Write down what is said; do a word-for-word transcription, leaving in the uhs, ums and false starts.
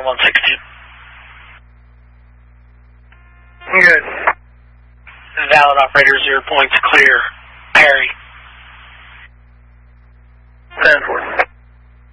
one six two. Good. Valid operator, zero points, clear. Harry. ten four.